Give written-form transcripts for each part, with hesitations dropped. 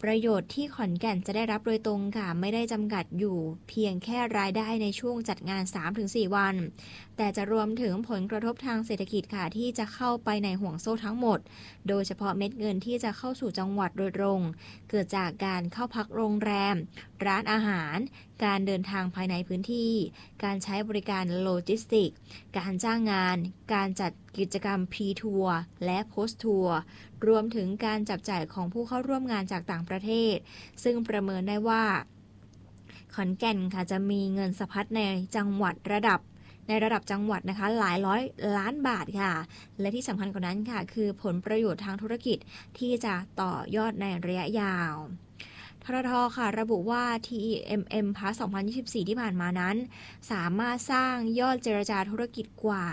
ประโยชน์ที่ขอนแก่นจะได้รับโดยตรงค่ะไม่ได้จำกัดอยู่เพียงแค่รายได้ในช่วงจัดงาน 3-4 วันแต่จะรวมถึงผลกระทบทางเศรษฐกิจค่ะที่จะเข้าไปในห่วงโซ่ทั้งหมดโดยเฉพาะเม็ดเงินที่จะเข้าสู่จังหวัดโดยตรงเกิดจากการเข้าพักโรงแรมร้านอาหารการเดินทางภายในพื้นที่การใช้บริการโลจิสติกการจ้างงานการจัดกิจกรรม Pre-Tour และ Post-Tour รวมถึงการจับจ่ายของผู้เข้าร่วมงานจากต่างประเทศซึ่งประเมินได้ว่าขอนแก่นค่ะจะมีเงินสะพัดในจังหวัดระดับจังหวัดนะคะหลายร้อยล้านบาทค่ะและที่สำคัญกว่านั้นค่ะคือผลประโยชน์ทางธุรกิจที่จะต่อยอดในระยะยาวททท.ค่ะระบุว่า TEMM Plus 2024 ที่ผ่านมานั้นสามารถสร้างยอดเจรจาธุรกิจกว่า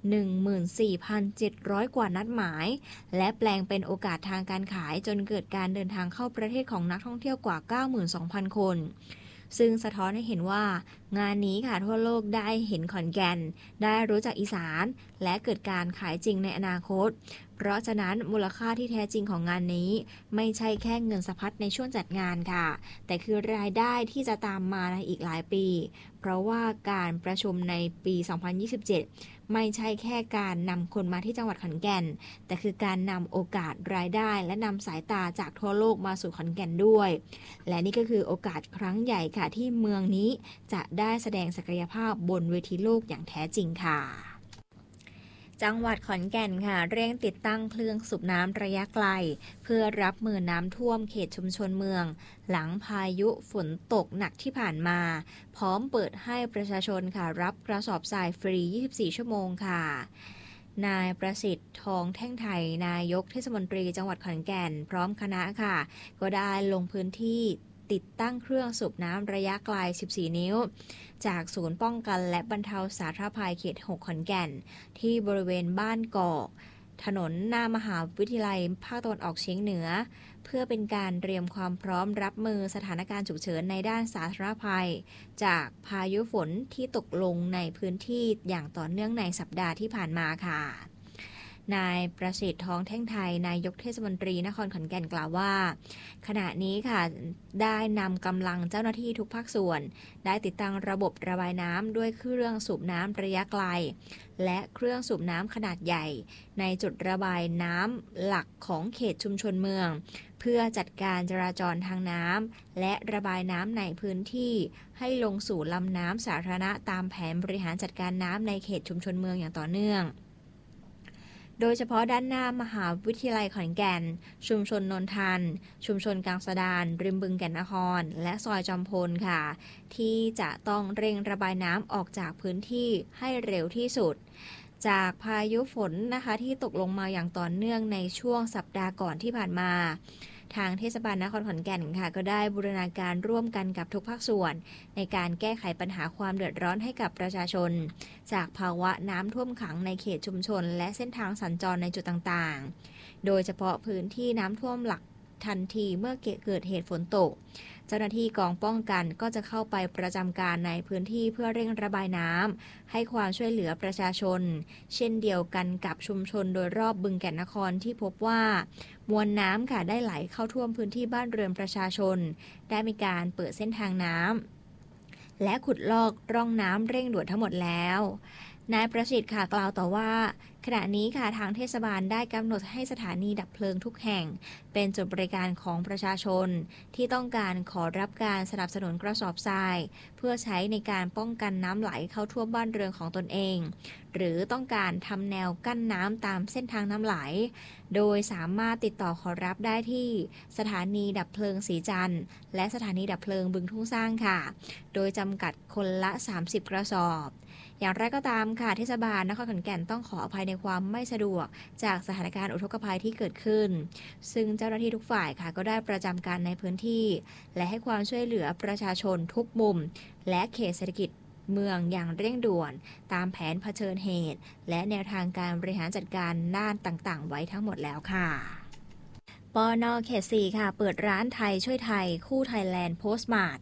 14,700 กว่านัดหมายและแปลงเป็นโอกาสทางการขายจนเกิดการเดินทางเข้าประเทศของนักท่องเที่ยวกว่า 92,000 คนซึ่งสะท้อนให้เห็นว่างานนี้ค่ะทั่วโลกได้เห็นขอนแก่นได้รู้จักอีสานและเกิดการขายจริงในอนาคตเพราะฉะนั้นมูลค่าที่แท้จริงของงานนี้ไม่ใช่แค่เงินสะพัดในช่วงจัดงานค่ะแต่คือรายได้ที่จะตามมาในอีกหลายปีเพราะว่าการประชุมในปี 2027 ไม่ใช่แค่การนำคนมาที่จังหวัดขอนแก่นแต่คือการนำโอกาสรายได้และนำสายตาจากทั่วโลกมาสู่ขอนแก่นด้วยและนี่ก็คือโอกาสครั้งใหญ่ค่ะที่เมืองนี้จะได้แสดงศักยภาพบนเวทีโลกอย่างแท้จริงค่ะจังหวัดขอนแก่นค่ะเร่งติดตั้งเครื่องสูบน้ำระยะไกลเพื่อรับมือน้ำท่วมเขตชุมชนเมืองหลังพายุฝนตกหนักที่ผ่านมาพร้อมเปิดให้ประชาชนค่ะรับกระสอบทรายฟรี 24 ชั่วโมงค่ะนายประสิทธิ์ทองแท่งไทยนายกเทศมนตรีจังหวัดขอนแก่นพร้อมคณะค่ะก็ได้ลงพื้นที่ติดตั้งเครื่องสูบน้ำระยะไกล 14 นิ้วจากศูนย์ป้องกันและบรรเทาสาธารณภัยเขต 6 ขอนแก่นที่บริเวณบ้านกอกถนนหน้ามหาวิทยาลัยภาคตะวันออกเฉียงเหนือเพื่อเป็นการเตรียมความพร้อมรับมือสถานการณ์ฉุกเฉินในด้านสาธารณภัยจากพายุฝนที่ตกลงในพื้นที่อย่างต่อเนื่องในสัปดาห์ที่ผ่านมาค่ะนายประสิทธิ์ทองแท่งไทยนายกเทศมนตรีนครขอนแก่นกล่าวว่าขณะนี้ค่ะได้นำกำลังเจ้าหน้าที่ทุกภาคส่วนได้ติดตั้งระบบระบายน้ำด้วยเครื่องสูบน้ำระยะไกลและเครื่องสูบน้ำขนาดใหญ่ในจุดระบายน้ำหลักของเขตชุมชนเมืองเพื่อจัดการจราจรทางน้ำและระบายน้ำในพื้นที่ให้ลงสู่ลำน้ำสาธารณะตามแผนบริหารจัดการน้ำในเขตชุมชนเมืองอย่างต่อเนื่องโดยเฉพาะด้านหน้ามหาวิทยาลัยขอนแก่นชุมชนนนทันชุมชนกลางสะดานริมบึงแก่นนครและซอยจอมพลค่ะที่จะต้องเร่งระบายน้ำออกจากพื้นที่ให้เร็วที่สุดจากพายุฝนนะคะที่ตกลงมาอย่างต่อเนื่องในช่วงสัปดาห์ก่อนที่ผ่านมาทางเทศบาลนครขอนแก่นค่ะก็ได้บูรณาการร่วมกันกับทุกภาคส่วนในการแก้ไขปัญหาความเดือดร้อนให้กับประชาชนจากภาวะน้ำท่วมขังในเขตชุมชนและเส้นทางสัญจรในจุดต่างๆโดยเฉพาะพื้นที่น้ำท่วมหลักทันทีเมื่อเกิดเหตุฝนตกเจ้าหน้าที่กองป้องกันก็จะเข้าไปประจำการในพื้นที่เพื่อเร่งระบายน้ำให้ความช่วยเหลือประชาชนเช่นเดียวกันกับชุมชนโดยรอบบึงแก่นนครที่พบว่ามวลน้ำค่ะได้ไหลเข้าท่วมพื้นที่บ้านเรือนประชาชนได้มีการเปิดเส้นทางน้ำและขุดลอกร่องน้ำเร่งด่วนทั้งหมดแล้วนายประสิทธิ์ค่ะกล่าวต่อว่าขณะนี้ค่ะทางเทศบาลได้กำหนดให้สถานีดับเพลิงทุกแห่งเป็นจุดบริการของประชาชนที่ต้องการขอรับการสนับสนุนกระสอบทรายเพื่อใช้ในการป้องกันน้ำไหลเข้าท่วมบ้านเรือนของตนเองหรือต้องการทำแนวกั้นน้ำตามเส้นทางน้ำไหลโดยสามารถติดต่อขอรับได้ที่สถานีดับเพลิงศรีจันทร์และสถานีดับเพลิงบึงทุ่งสร้างค่ะโดยจำกัดคนละ30กระสอบอย่างไรก็ตามค่ะเทศบาลนครขอนแก่นต้องขออภัยในความไม่สะดวกจากสถานการณ์อุทกภัยที่เกิดขึ้นซึ่งเจ้าหน้าที่ทุกฝ่ายค่ะก็ได้ประจำการในพื้นที่และให้ความช่วยเหลือประชาชนทุกมุมและเขตเศรษฐกิจเมืองอย่างเร่งด่วนตามแผนเผชิญเหตุและแนวทางการบริหารจัดการด้านต่างๆไว้ทั้งหมดแล้วค่ะปน.เขต 4 ค่ะเปิดร้านไทยช่วยไทยคู่ไทยแลนด์โพสต์มาร์ท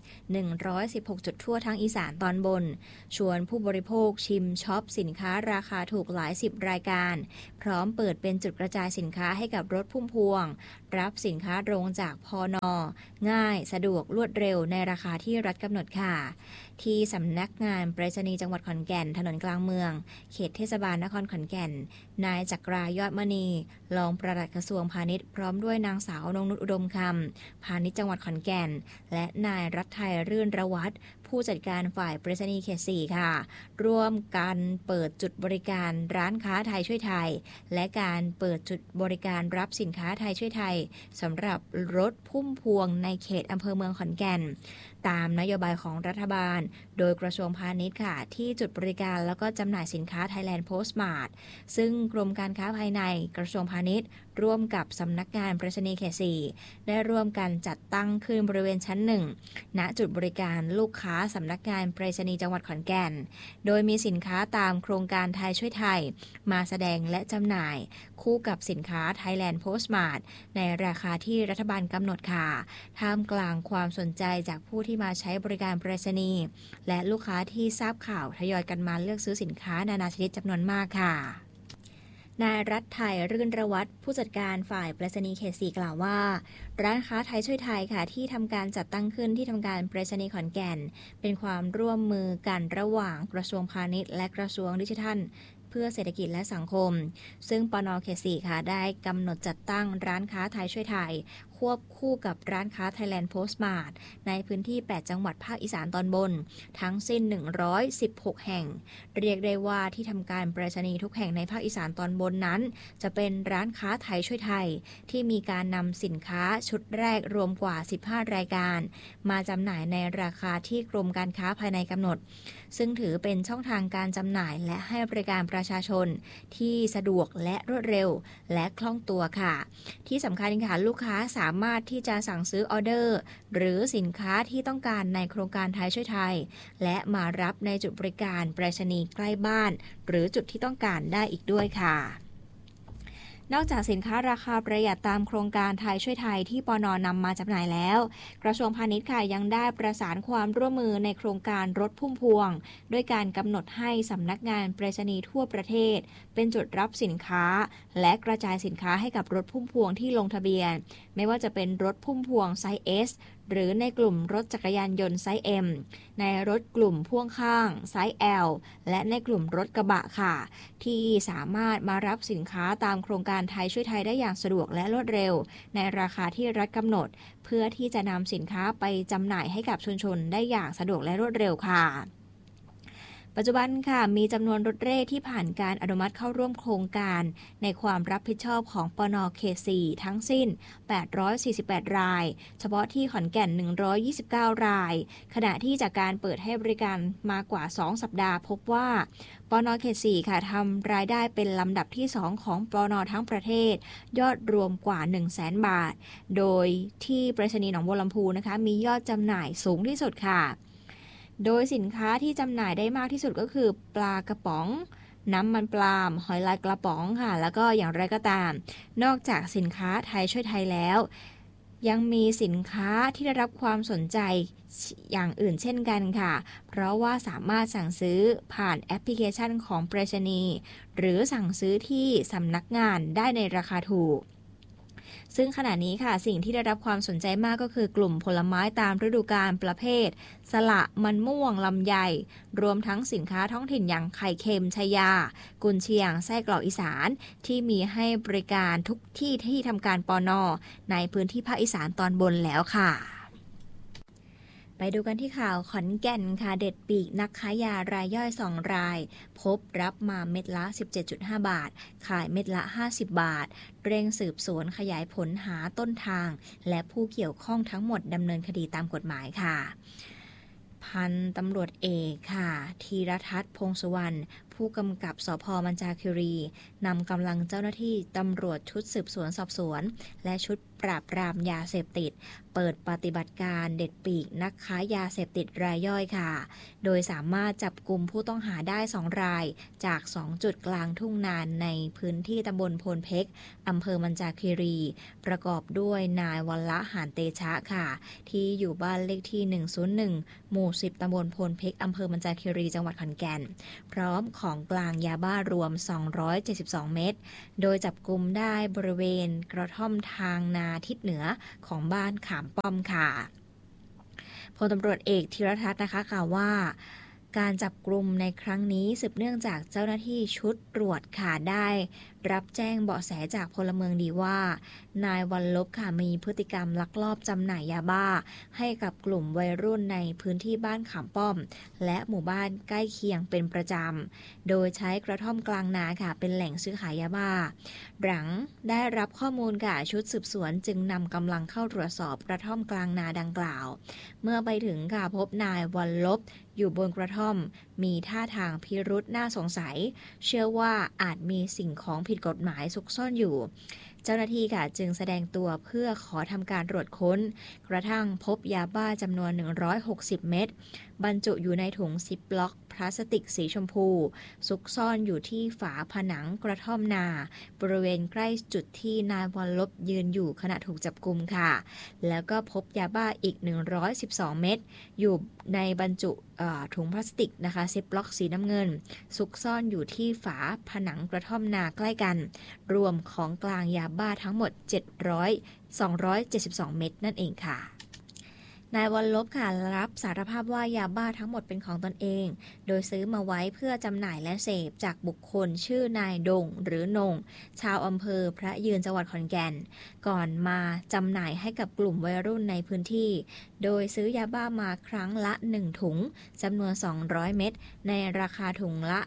116 จุดทั่วทั้งอีสานตอนบนชวนผู้บริโภคชิมช็อปสินค้าราคาถูกหลาย10รายการพร้อมเปิดเป็นจุดกระจายสินค้าให้กับรถพุ่มพวงรับสินค้าตรงจากพน.ง่ายสะดวกรวดเร็วในราคาที่รัฐกำหนดค่ะที่สำนักงานไปรษณีย์จังหวัดขอนแก่นถนนกลางเมืองเขตเทศบาลนครขอนแก่นนายจักรายอดมณีรองปลัดกระทรวงพาณิชย์พร้อมด้วยนางสาวนงนุชอุดมคำพาณิชย์จังหวัดขอนแก่นและนายรัฐไทยรื่นระวัตรผู้จัดการฝ่ายไปรษณีย์เขต 4 ค่ะร่วมกันเปิดจุดบริการร้านค้าไทยช่วยไทยและการเปิดจุดบริการรับสินค้าไทยช่วยไทยสำหรับรถพุ่มพวงในเขตอำเภอเมืองขอนแก่นตามนโยบายของรัฐบาลโดยกระทรวงพาณิชย์ค่ะที่จุดบริการแล้วก็จำหน่ายสินค้า Thailand Postmart ซึ่งกรมการค้าภายในกระทรวงพาณิชย์ร่วมกับสำนักงานไปรษณีย์เขต 4 ได้ร่วมกันจัดตั้งขึ้นบริเวณชั้น 1 ณ จุดบริการลูกค้าสำนักงานไปรษณีย์จังหวัดขอนแก่นโดยมีสินค้าตามโครงการไทยช่วยไทยมาแสดงและจำหน่ายคู่กับสินค้า Thailand Postmart ในราคาที่รัฐบาลกำหนดค่ะท่ามกลางความสนใจจากผู้ที่มาใช้บริการไปรษณีย์และลูกค้าที่ทราบข่าวทยอยกันมาเลือกซื้อสินค้านานาชนิดจำนวนมากค่ะนายรัฐไทยรื่นระวัตรผู้จัดการฝ่ายไปรษณีย์เขต 4 กล่าวว่าร้านค้าไทยช่วยไทยค่ะที่ทำการจัดตั้งขึ้นที่ทำการไปรษณีย์ขอนแก่นเป็นความร่วมมือกันระหว่างกระทรวงพาณิชย์และกระทรวงดิจิทัลเพื่อเศรษฐกิจและสังคมซึ่งปน.เขต 4 ค่ะได้กำหนดจัดตั้งร้านค้าไทยช่วยไทยควบคู่กับร้านค้า Thailand Postmart ในพื้นที่ 8 จังหวัดภาคอีสานตอนบนทั้งสิ้น 116 แห่งเรียกได้ว่าที่ทำการไปรษณีย์ทุกแห่งในภาคอีสานตอนบนนั้นจะเป็นร้านค้าไทยช่วยไทยที่มีการนำสินค้าชุดแรกรวมกว่า 15 รายการมาจำหน่ายในราคาที่กรมการค้าภายในกำหนดซึ่งถือเป็นช่องทางการจำหน่ายและให้บริการประชาชนที่สะดวกและรวดเร็วและคล่องตัวค่ะที่สำคัญค่ะลูกค้าสามารถที่จะสั่งซื้อออเดอร์หรือสินค้าที่ต้องการในโครงการไทยช่วยไทยและมารับในจุดบริการไปรษณีย์ใกล้บ้านหรือจุดที่ต้องการได้อีกด้วยค่ะนอกจากสินค้าราคาประหยัดตามโครงการไทยช่วยไทยที่ปน.นำมาจำหน่ายแล้วกระทรวงพาณิชย์ค่ะยังได้ประสานความร่วมมือในโครงการรถพุ่มพวงด้วยการกำหนดให้สำนักงานไปรษณีย์ทั่วประเทศเป็นจุดรับสินค้าและกระจายสินค้าให้กับรถพุ่มพวงที่ลงทะเบียนไม่ว่าจะเป็นรถพุ่มพวงไซส์ S หรือในกลุ่มรถจักรยานยนต์ไซส์ M ในรถกลุ่มพ่วงข้างไซส์ L และในกลุ่มรถกระบะค่ะที่สามารถมารับสินค้าตามโครงการไทยช่วยไทยได้อย่างสะดวกและรวดเร็วในราคาที่รัฐกำหนดเพื่อที่จะนำสินค้าไปจำหน่ายให้กับชุมชนได้อย่างสะดวกและรวดเร็วค่ะปัจจุบันค่ะมีจำนวนรถเร่ที่ผ่านการอนุมัติเข้าร่วมโครงการในความรับผิดชอบของปน.เขต 4 ทั้งสิ้น848รายเฉพาะที่ขอนแก่น129รายขณะที่จากการเปิดให้บริการมากว่า2สัปดาห์พบว่าปน.เขต 4 ค่ะทำรายได้เป็นลำดับที่2ของปน.ทั้งประเทศยอดรวมกว่า 100,000 บาทโดยที่ไปรษณีย์หนองบัวลำพูนะคะมียอดจำหน่ายสูงที่สุดค่ะโดยสินค้าที่จำหน่ายได้มากที่สุดก็คือปลากระป๋องน้ำมันปาล์มหอยลายกระป๋องค่ะแล้วก็อย่างไรก็ตามนอกจากสินค้าไทยช่วยไทยแล้วยังมีสินค้าที่ได้รับความสนใจอย่างอื่นเช่นกันค่ะเพราะว่าสามารถสั่งซื้อผ่านแอปพลิเคชันของไปรษณีย์หรือสั่งซื้อที่สำนักงานได้ในราคาถูกซึ่งขณะนี้ค่ะสิ่งที่ได้รับความสนใจมากก็คือกลุ่มผลไม้ตามฤดูกาลประเภทสละมันม่วงลำไยรวมทั้งสินค้าท้องถิ่นอย่างไข่เค็มชายากุนเชียงไส้กรอกอีสานที่มีให้บริการทุกที่ที่ทำการปน.ในพื้นที่ภาคอีสานตอนบนแล้วค่ะไปดูกันที่ข่าวขอนแก่นค่ะเด็ดปีกนักค้ายารายย่อย2รายพบรับมาเม็ดละ 17.5 บาทขายเม็ดละ50บาทเร่งสืบสวนขยายผลหาต้นทางและผู้เกี่ยวข้องทั้งหมดดำเนินคดีตามกฎหมายค่ะพันตำรวจเอกค่ะธีรทัศน์พงษ์สุวรรณผู้กำกับสภ.มัญจาคีรีนำกำลังเจ้าหน้าที่ตำรวจชุดสืบสวนสอบสวนและชุดปราบปรามยาเสพติดเปิดปฏิบัติการเด็ดปีกนักค้ายาเสพติดรายย่อยค่ะโดยสามารถจับกุมผู้ต้องหาได้2รายจาก2จุดกลางทุ่งนาในพื้นที่ตำบลโพนเพกอำเภอมัญจาคีรีประกอบด้วยนายวัลละหานเตชะค่ะที่อยู่บ้านเลขที่101หมู่10ตำบลโพนเพกอำเภอมัญจาคีรีจังหวัดขอนแก่นพร้อมขอของกลางยาบ้ารวม272เม็ดโดยจับกุมได้บริเวณกระท่อมทางนาทิศเหนือของบ้านขามป้อมค่ะพลตำรวจเอกธีรทัศน์นะคะกล่าวว่าการจับกลุ่มในครั้งนี้สืบเนื่องจากเจ้าหน้าที่ชุดตรวจค่ะได้รับแจ้งเบาะแสจากพลเมืองดีว่านายวันลบค่ะมีพฤติกรรมลักลอบจำหน่ายยาบ้าให้กับกลุ่มวัยรุ่นในพื้นที่บ้านขามป้อมและหมู่บ้านใกล้เคียงเป็นประจำโดยใช้กระท่อมกลางนาค่ะเป็นแหล่งซื้อขายยาบ้าหลังได้รับข้อมูลค่ะชุดสืบสวนจึงนำกำลังเข้าตรวจสอบกระท่อมกลางนาดังกล่าวเมื่อไปถึงค่ะพบนายวันลบอยู่บนกระท่อมมีท่าทางพิรุธน่าสงสัยเชื่อว่าอาจมีสิ่งของผิดกฎหมายซุกซ่อนอยู่เจ้าหน้าที่ค่ะจึงแสดงตัวเพื่อขอทำการตรวจค้นกระทั่งพบยาบ้าจำนวน160เม็ดบรรจุอยู่ในถุงซิปล็อกพลาสติกสีชมพูซุกซ่อนอยู่ที่ฝาผนังกระท่อมนาบริเวณใกล้จุดที่นายวันลบยืนอยู่ขณะถูกจับกุมค่ะแล้วก็พบยาบ้าอีก112เม็ดอยู่ในบรรจุถุงพลาสติกนะคะซิปล็อกสีน้ำเงินซุกซ่อนอยู่ที่ฝาผนังกระท่อมนาใกล้กันรวมของกลางยาบ้าทั้งหมด272เม็ดนั่นเองค่ะนายวันลบค่ะรับสารภาพว่ายาบ้าทั้งหมดเป็นของตนเองโดยซื้อมาไว้เพื่อจำหน่ายและเสพจากบุคคลชื่อนายดงหรือนงชาวอำเภอพระยืนจังหวัดขอนแก่นก่อนมาจำหน่ายให้กับกลุ่มวัยรุ่นในพื้นที่โดยซื้อยาบ้ามาครั้งละ1ถุงจำนวน200เม็ดในราคาถุงละ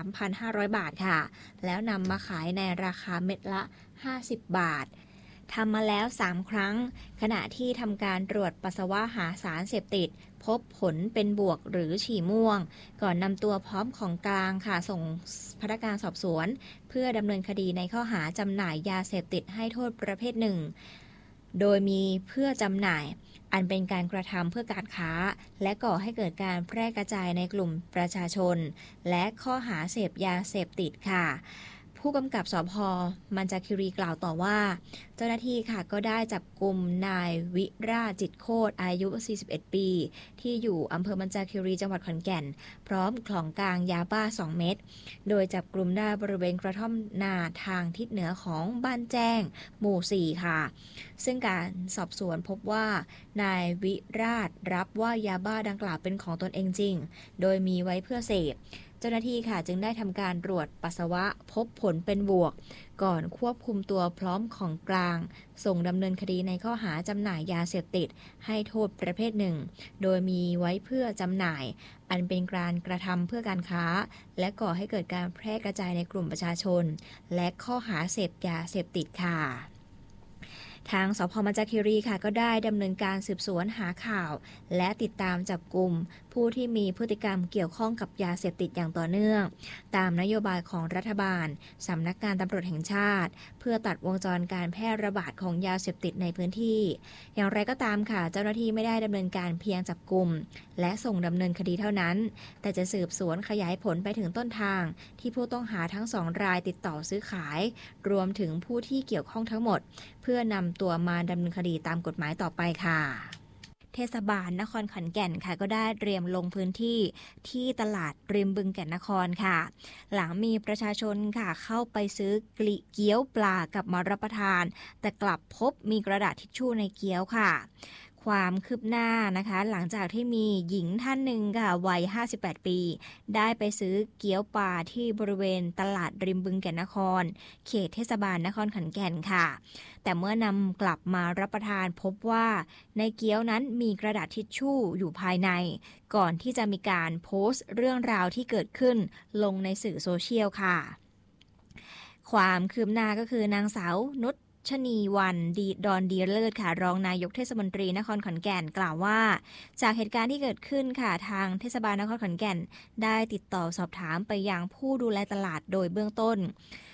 3,500 บาทค่ะแล้วนำมาขายในราคาเม็ดละ50 บาททำมาแล้ว3ครั้งขณะที่ทำการตรวจปัสสาวะหาสารเสพติดพบผลเป็นบวกหรือฉี่ม่วงก่อนนำตัวพร้อมของกลางค่ะส่งพนักงานสอบสวนเพื่อดำเนินคดีในข้อหาจำหน่ายยาเสพติดให้โทษประเภทหนึ่งโดยมีเพื่อจำหน่ายอันเป็นการกระทำเพื่อการค้าและก่อให้เกิดการแพร่กระจายในกลุ่มประชาชนและข้อหาเสพยาเสพติดค่ะผู้กำกับสภ.มัญจาคีรีกล่าวต่อว่าเจ้าหน้าที่ค่ะก็ได้จับกุมนายวิราชจิตโคตรอายุ41ปีที่อยู่อำเภอมัญจาคีรีจังหวัดขอนแก่นพร้อมของกลางยาบ้า2เม็ดโดยจับกลุ่มได้บริเวณกระท่อมนาทางทิศเหนือของบ้านแจ้งหมู่4ค่ะซึ่งการสอบสวนพบว่านายวิราชรับว่ายาบ้าดังกล่าวเป็นของตนเองจริงโดยมีไว้เพื่อเสพเจ้าหน้าที่ค่ะจึงได้ทำการตรวจปัสสาวะพบผลเป็นบวกก่อนควบคุมตัวพร้อมของกลางส่งดำเนินคดีในข้อหาจำหน่ายยาเสพติดให้โทษประเภทหนึ่งโดยมีไว้เพื่อจำหน่ายอันเป็นการกระทำเพื่อการค้าและก่อให้เกิดการแพร่กระจายในกลุ่มประชาชนและข้อหาเสพยาเสพติดค่ะทางสพ.มัญจาคีรีค่ะก็ได้ดำเนินการสืบสวนหาข่าวและติดตามจับกุมผู้ที่มีพฤติกรรมเกี่ยวข้องกับยาเสพติดอย่างต่อเนื่องตามนโยบายของรัฐบาลสำนักงานตำรวจแห่งชาติเพื่อตัดวงจรการแพร่ระบาดของยาเสพติดในพื้นที่อย่างไรก็ตามค่ะเจ้าหน้าที่ไม่ได้ดำเนินการเพียงจับกุมและส่งดำเนินคดีเท่านั้นแต่จะสืบสวนขยายผลไปถึงต้นทางที่ผู้ต้องหาทั้ง2รายติดต่อซื้อขายรวมถึงผู้ที่เกี่ยวข้องทั้งหมดเพื่อนำตัวมาดำเนินคดีตามกฎหมายต่อไปค่ะเทศบาลนครขอนแก่นค่ะก็ได้เตรียมลงพื้นที่ที่ตลาดริมบึงแก่นนครค่ะหลังมีประชาชนค่ะเข้าไปซื้อเกี๊ยวปลากลับมารับประทานแต่กลับพบมีกระดาษทิชชู่ในเกี๊ยวค่ะความคืบหน้านะคะหลังจากที่มีหญิงท่านหนึ่งค่ะวัย58ปีได้ไปซื้อเกี๊ยวปลาที่บริเวณตลาดริมบึงแก่นนครเขตเทศบาลนครขอนแก่นค่ะแต่เมื่อนำกลับมารับประทานพบว่าในเกี๊ยวนั้นมีกระดาษทิชชู่อยู่ภายในก่อนที่จะมีการโพสต์เรื่องราวที่เกิดขึ้นลงในสื่อโซเชียลค่ะความคืบหน้าก็คือนางสาวนุชชนีวันดอนดีเลิศค่ะรองนายกเทศมนตรีนครขอนแก่นกล่าวว่าจากเหตุการณ์ที่เกิดขึ้นค่ะทางเทศบาลนครขอนแก่นได้ติดต่อสอบถามไปยังผู้ดูแลตลาดโดยเบื้องต้น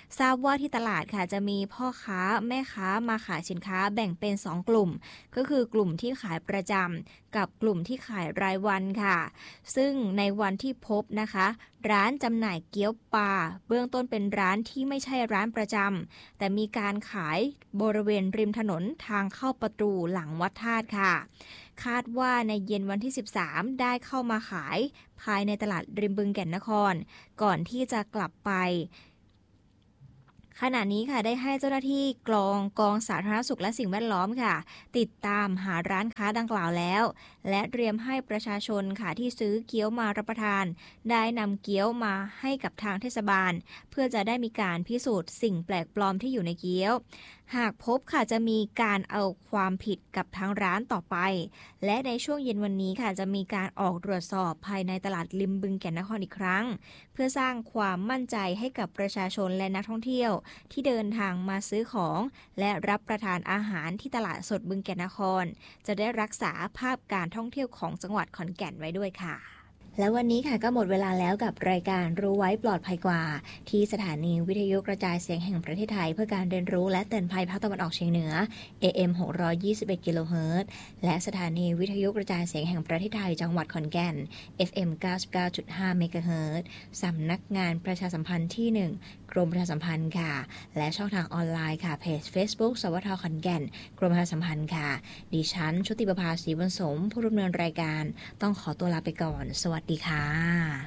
ทราบว่าที่ตลาดค่ะจะมีพ่อค้าแม่ค้ามาขายสินค้าแบ่งเป็น2กลุ่มก็คือกลุ่มที่ขายประจำกับกลุ่มที่ขายรายวันค่ะซึ่งในวันที่พบนะคะร้านจำหน่ายเกี๊ยวปลาเบื้องต้นเป็นร้านที่ไม่ใช่ร้านประจำแต่มีการขายบริเวณริมถนนทางเข้าประตูหลังวัดธาตุค่ะคาดว่าในเย็นวันที่13ได้เข้ามาขายภายในตลาดริมบึงแก่นนครก่อนที่จะกลับไปขณะนี้ค่ะได้ให้เจ้าหน้าที่กองสาธารณสุขและสิ่งแวดล้อมค่ะติดตามหาร้านค้าดังกล่าวแล้วและเตรียมให้ประชาชนค่ะที่ซื้อเกี๊ยวมารับประทานได้นำเกี๊ยวมาให้กับทางเทศบาลเพื่อจะได้มีการพิสูจน์สิ่งแปลกปลอมที่อยู่ในเกี๊ยวหากพบค่ะจะมีการเอาความผิดกับทางร้านต่อไปและในช่วงเย็นวันนี้ค่ะจะมีการออกตรวจสอบภายในตลาดริมบึงแก่นนครอีกครั้งเพื่อสร้างความมั่นใจให้กับประชาชนและนักท่องเที่ยวที่เดินทางมาซื้อของและรับประทานอาหารที่ตลาดสดบึงแก่นนครจะได้รักษาภาพการท่องเที่ยวของจังหวัดขอนแก่นไว้ด้วยค่ะและวันนี้ค่ะก็หมดเวลาแล้วกับรายการรู้ไว้ปลอดภัยกว่าที่สถานีวิทยุกระจายเสียงแห่งประเทศไทยเพื่อการเรียนรู้และเตือนภัยภาคตะวันออกเฉียงเหนือ AM 621 กิโลเฮิรตซ์และสถานีวิทยุกระจายเสียงแห่งประเทศไทยจังหวัดขอนแก่น FM 99.5 เมกะเฮิรตซ์สำนักงานประชาสัมพันธ์ที่ 1 กรมประชาสัมพันธ์ค่ะและช่องทางออนไลน์ค่ะเพจ Facebook สวทขอนแก่นกรมประชาสัมพันธ์ค่ะดิฉันชุติประภาศรีบุญสมผู้ดำเนินรายการต้องขอตัวลาไปก่อนสวัสดีค่ะ